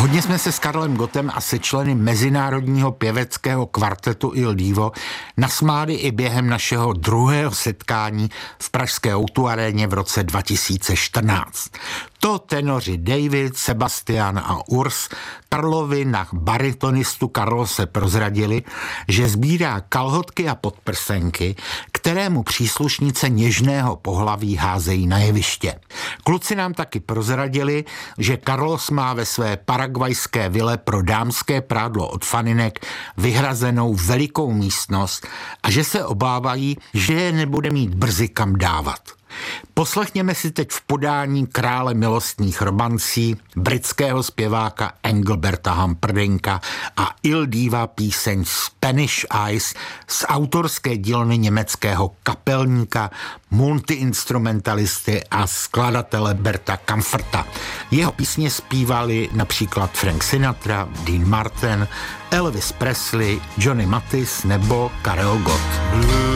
Hodně jsme se s Karlem Gottem a se členy mezinárodního pěveckého kvartetu Il Divo nasmáli i během našeho druhého setkání v pražské O2 aréně v roce 2014. To tenoři David, Sebastian a Urs Karlovi na baritonistu Carlose prozradili, že sbírá kalhotky a podprsenky, které mu příslušnice něžného pohlaví házejí na jeviště. Kluci nám taky prozradili, že Carlos má ve své paraguajské vile pro dámské prádlo od faninek vyhrazenou velikou místnost a že se obávají, že je nebude mít brzy kam dávat. Poslechněme si teď v podání krále milostných romancí, britského zpěváka Engelberta Humperdincka a Il Diva píseň Spanish Eyes z autorské dílny německého kapelníka, multiinstrumentalisty a skladatele Berta Kampferta. Jeho písně zpívali například Frank Sinatra, Dean Martin, Elvis Presley, Johnny Mathis nebo Karel Gott.